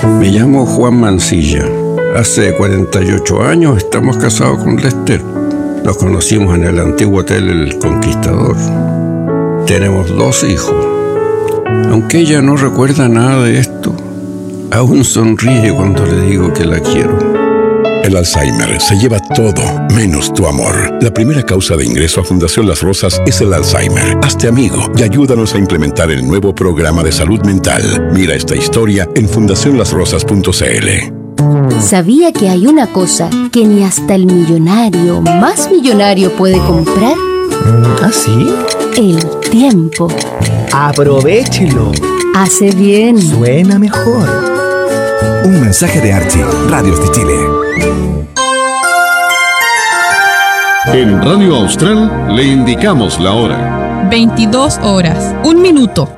Me llamo Juan Mancilla. Hace 48 años estamos casados con Lester. Nos conocimos en el antiguo hotel El Conquistador. Tenemos 2 hijos. Aunque ella no recuerda nada de esto, aún sonríe cuando le digo que la quiero. El Alzheimer se lleva todo, menos tu amor. La primera causa de ingreso a Fundación Las Rosas es el Alzheimer. Hazte amigo y ayúdanos a implementar el nuevo programa de salud mental. Mira esta historia en fundacionlasrosas.cl. ¿Sabía que hay una cosa que ni hasta el millonario más millonario puede comprar? ¿Ah, sí? El tiempo. ¡Aprovéchelo! Hace bien. Suena mejor. Un mensaje de Archie, Radios de Chile. En Radio Austral le indicamos la hora. 22 horas, 1 minuto.